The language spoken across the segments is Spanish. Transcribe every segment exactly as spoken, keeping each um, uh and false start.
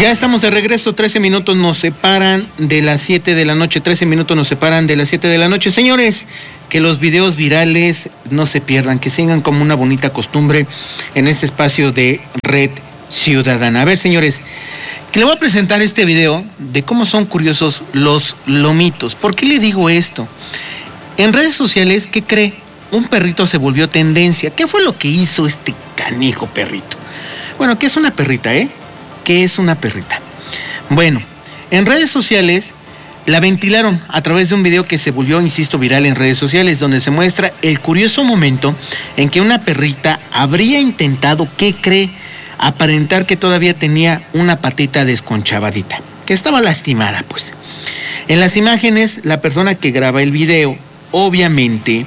Ya estamos de regreso, trece minutos nos separan de las siete de la noche, trece minutos nos separan de las siete de la noche. Señores, que los videos virales no se pierdan, que sigan como una bonita costumbre en este espacio de Red Ciudadana. A ver, señores, que le voy a presentar este video de cómo son curiosos los lomitos. ¿Por qué le digo esto? En redes sociales, ¿qué cree? Un perrito se volvió tendencia. ¿Qué fue lo que hizo este canijo perrito? Bueno, ¿qué es una perrita, eh? ¿Qué es una perrita? Bueno, en redes sociales la ventilaron a través de un video que se volvió, insisto, viral en redes sociales, donde se muestra el curioso momento en que una perrita habría intentado, ¿qué cree? Aparentar que todavía tenía una patita desconchavadita, que estaba lastimada, pues. En las imágenes, la persona que graba el video, obviamente,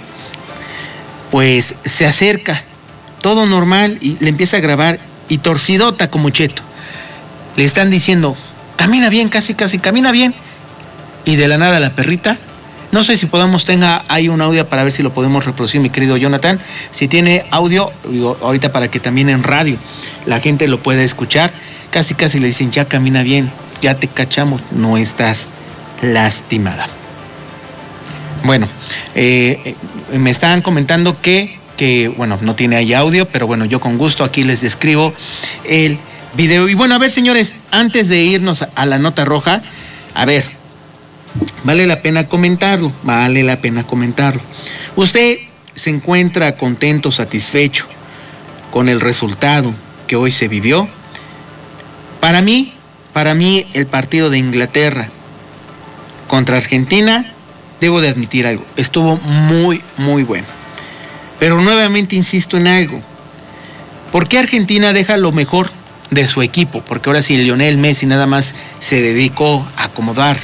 pues se acerca, todo normal, y le empieza a grabar, y torcidota como Cheto. Le están diciendo, camina bien, casi, casi, camina bien. Y de la nada la perrita, no sé si podamos, tenga ahí un audio para ver si lo podemos reproducir, mi querido Jonathan. Si tiene audio, digo, ahorita para que también en radio la gente lo pueda escuchar. Casi, casi le dicen, ya camina bien, ya te cachamos, no estás lastimada. Bueno, eh, me están comentando que, que, bueno, no tiene ahí audio, pero bueno, yo con gusto aquí les describo el video. Y bueno, a ver, señores, antes de irnos a la nota roja, a ver, vale la pena comentarlo, vale la pena comentarlo. ¿Usted se encuentra contento, satisfecho con el resultado que hoy se vivió? Para mí, para mí el partido de Inglaterra contra Argentina, debo de admitir algo, estuvo muy, muy bueno. Pero nuevamente insisto en algo. ¿Por qué Argentina deja lo mejor de su equipo? Porque ahora sí, Lionel Messi nada más se dedicó a acomodar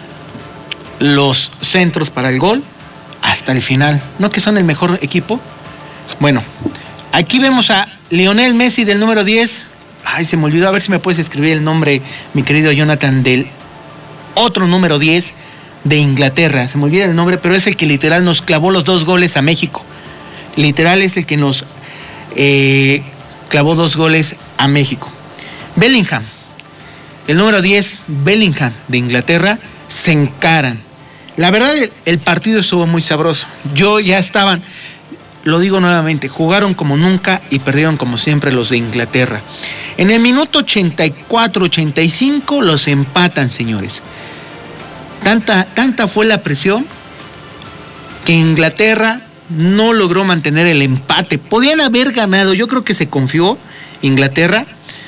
los centros para el gol hasta el final. ¿No que son el mejor equipo? Bueno, aquí vemos a Lionel Messi del número diez. Ay, se me olvidó, a ver si me puedes escribir el nombre, mi querido Jonathan, del otro número diez de Inglaterra. Se me olvida el nombre, pero es el que literal nos clavó los dos goles a México. Literal es el que nos eh, clavó dos goles a México. Bellingham, el número diez, Bellingham de Inglaterra, se encaran. La verdad, el, el partido estuvo muy sabroso. Yo ya estaban, lo digo nuevamente, jugaron como nunca y perdieron como siempre los de Inglaterra. En el minuto ochenta y cuatro, ochenta y cinco los empatan, señores. Tanta, tanta fue la presión que Inglaterra no logró mantener el empate. Podían haber ganado, yo creo que se confió Inglaterra,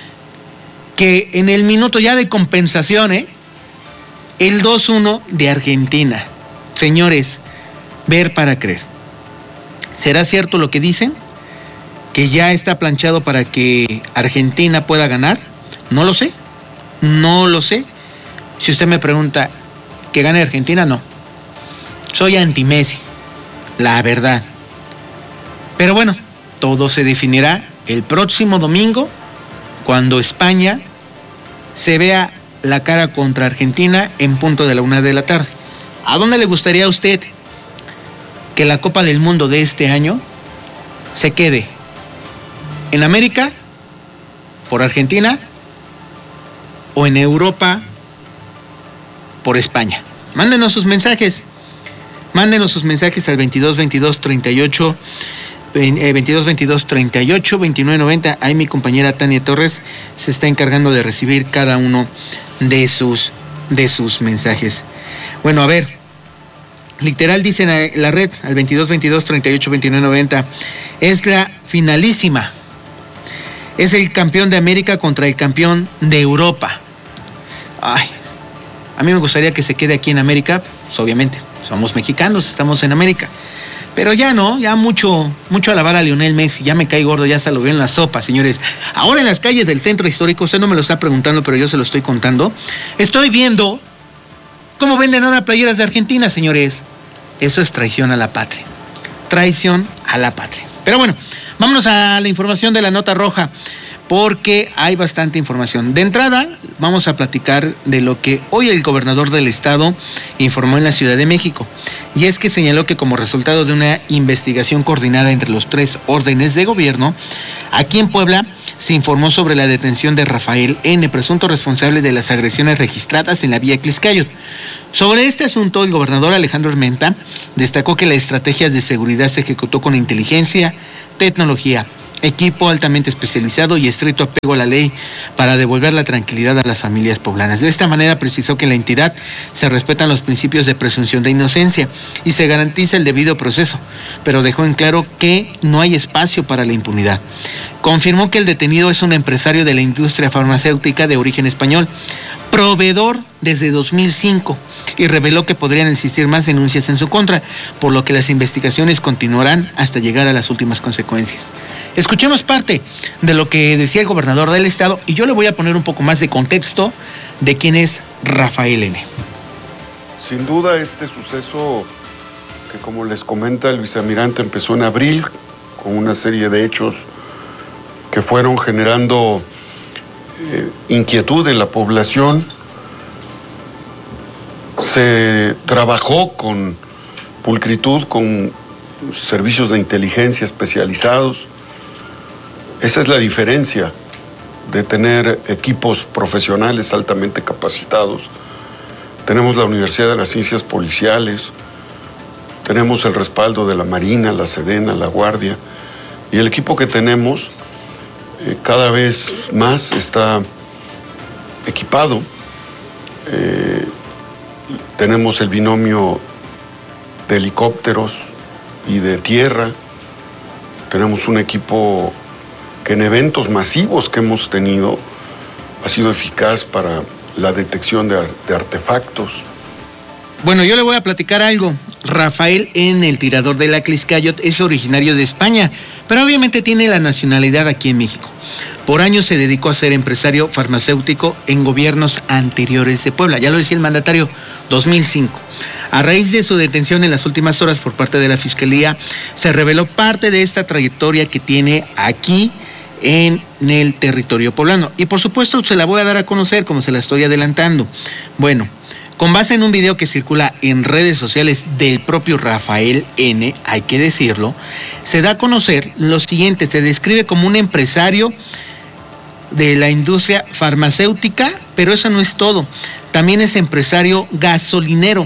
que en el minuto ya de compensación, ¿eh? el dos uno de Argentina. Señores, ver para creer. ¿Será cierto lo que dicen? ¿Que ya está planchado para que Argentina pueda ganar? No lo sé, no lo sé. Si usted me pregunta, ¿que gane Argentina? No. Soy anti-Messi, la verdad. Pero bueno, todo se definirá el próximo domingo, cuando España se vea la cara contra Argentina en punto de la una de la tarde. ¿A dónde le gustaría a usted que la Copa del Mundo de este año se quede? ¿En América por Argentina o en Europa por España? Mándenos sus mensajes. Mándenos sus mensajes al veintidós veintidós treinta y ocho veintidós veintidós treinta y ocho veintinueve noventa. Ahí mi compañera Tania Torres se está encargando de recibir cada uno de sus de sus mensajes. Bueno, a ver, literal dicen a la red al veintidós veintidós treinta y ocho veintinueve noventa, es la finalísima. Es el campeón de América contra el campeón de Europa. Ay, a mí me gustaría que se quede aquí en América, pues obviamente, somos mexicanos, estamos en América. Pero ya no, ya mucho, mucho alabar a Lionel Messi, ya me cae gordo, ya hasta lo veo en la sopa, señores. Ahora en las calles del centro histórico, usted no me lo está preguntando, pero yo se lo estoy contando. Estoy viendo cómo venden ahora playeras de Argentina, señores. Eso es traición a la patria. Traición a la patria. Pero bueno, vámonos a la información de la nota roja. porque hay bastante información. De entrada, vamos a platicar de lo que hoy el gobernador del estado informó en la Ciudad de México, y es que señaló que como resultado de una investigación coordinada entre los tres órdenes de gobierno, aquí en Puebla se informó sobre la detención de Rafael N., presunto responsable de las agresiones registradas en la vía Tliscayot. Sobre este asunto, el gobernador Alejandro Armenta destacó que la estrategia de seguridad se ejecutó con inteligencia, tecnología, equipo altamente especializado y estricto apego a la ley para devolver la tranquilidad a las familias poblanas. De esta manera precisó que en la entidad se respetan los principios de presunción de inocencia y se garantiza el debido proceso, pero dejó en claro que no hay espacio para la impunidad. Confirmó que el detenido es un empresario de la industria farmacéutica de origen español, proveedor desde dos mil cinco, y reveló que podrían existir más denuncias en su contra, por lo que las investigaciones continuarán hasta llegar a las últimas consecuencias. Escuchemos parte de lo que decía el gobernador del estado, y yo le voy a poner un poco más de contexto de quién es Rafael N. Sin duda, este suceso que, como les comenta el vicealmirante, empezó en abril con una serie de hechos que fueron generando eh, inquietud en la población. Se trabajó con pulcritud, con servicios de inteligencia especializados. Esa es la diferencia de tener equipos profesionales altamente capacitados. Tenemos la Universidad de las Ciencias Policiales, tenemos el respaldo de la Marina, la Sedena, la Guardia, y el equipo que tenemos eh, cada vez más está equipado. Eh, tenemos el binomio de helicópteros y de tierra. Tenemos un equipo que en eventos masivos que hemos tenido ha sido eficaz para la detección de, de artefactos. Bueno, yo le voy a platicar algo. Rafael N., el tirador de la Tliscayot, es originario de España, pero obviamente tiene la nacionalidad aquí en México. Por años se dedicó a ser empresario farmacéutico en gobiernos anteriores de Puebla. Ya lo decía el mandatario, dos mil cinco. A raíz de su detención en las últimas horas por parte de la Fiscalía, se reveló parte de esta trayectoria que tiene aquí en el territorio poblano. Y por supuesto se la voy a dar a conocer, como se la estoy adelantando. Bueno, con base en un video que circula en redes sociales del propio Rafael N., hay que decirlo, se da a conocer lo siguiente: se describe como un empresario de la industria farmacéutica, pero eso no es todo, también es empresario gasolinero.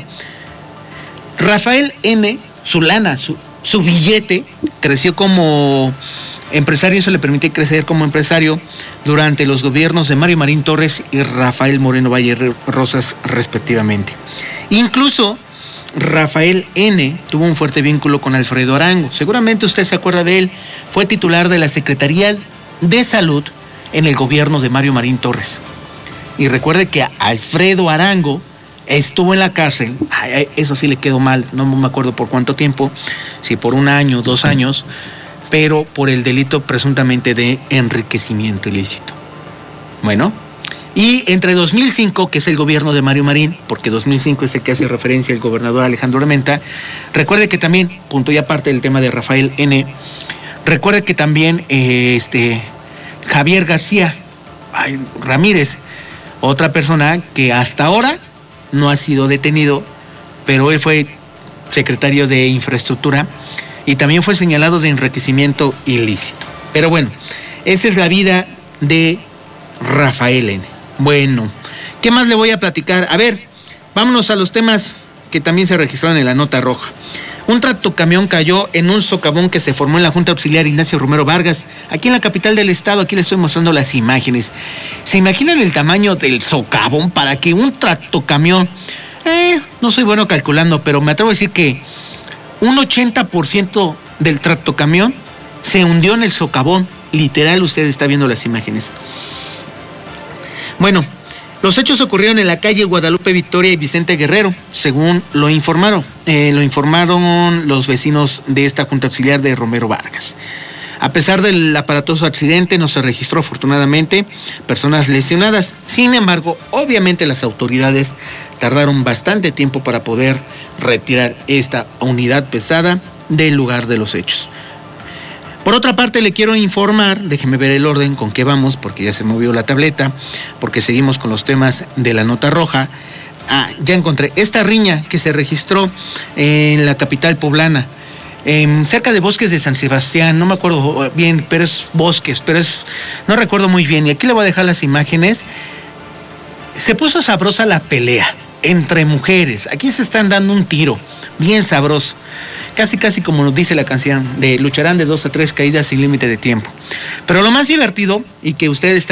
Rafael N., su lana, su, su billete, creció como empresario, eso le permite crecer como empresario durante los gobiernos de Mario Marín Torres y Rafael Moreno Valle Rosas, respectivamente. Incluso Rafael N. tuvo un fuerte vínculo con Alfredo Arango. Seguramente usted se acuerda de él. Fue titular de la Secretaría de Salud en el gobierno de Mario Marín Torres. Y recuerde que Alfredo Arango estuvo en la cárcel. Ay, eso sí le quedó mal, no me acuerdo por cuánto tiempo, si por un año, dos años, pero por el delito presuntamente de enriquecimiento ilícito. Bueno, y entre dos mil cinco, que es el gobierno de Mario Marín, porque dos mil cinco es el que hace referencia el gobernador Alejandro Armenta, recuerde que también, punto y aparte del tema de Rafael N., recuerde que también eh, este Javier García ay, Ramírez, otra persona que hasta ahora no ha sido detenido, pero él fue secretario de Infraestructura y también fue señalado de enriquecimiento ilícito. Pero bueno, esa es la vida de Rafael N. Bueno, ¿qué más le voy a platicar? A ver, vámonos a los temas que también se registraron en la nota roja. Un tractocamión cayó en un socavón que se formó en la Junta Auxiliar Ignacio Romero Vargas, aquí en la capital del estado. Aquí les estoy mostrando las imágenes. ¿Se imaginan el tamaño del socavón para que un tractocamión, eh, no soy bueno calculando, pero me atrevo a decir que un ochenta por ciento del tractocamión se hundió en el socavón? Literal, usted está viendo las imágenes. Bueno, los hechos ocurrieron en la calle Guadalupe Victoria y Vicente Guerrero, según lo informaron, eh, lo informaron los vecinos de esta Junta Auxiliar de Romero Vargas. A pesar del aparatoso accidente, no se registró afortunadamente personas lesionadas. Sin embargo, obviamente las autoridades tardaron bastante tiempo para poder retirar esta unidad pesada del lugar de los hechos. Por otra parte, le quiero informar, déjeme ver el orden con que vamos, porque ya se movió la tableta, porque seguimos con los temas de la nota roja. Ah, ya encontré esta riña que se registró en la capital poblana, eh, cerca de Bosques de San Sebastián, no me acuerdo bien, pero es Bosques, pero es, no recuerdo muy bien, y aquí le voy a dejar las imágenes. Se puso sabrosa la pelea entre mujeres, aquí se están dando un tiro, bien sabroso. Casi, casi como nos dice la canción, de lucharán de dos a tres caídas sin límite de tiempo. Pero lo más divertido, y que ustedes